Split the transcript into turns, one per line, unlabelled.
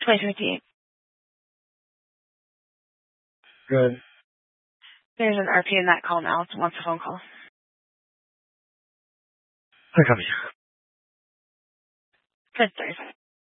2058.
Good.
There's an RP in that call now. It wants a phone call.
I copy.
Good, sorry.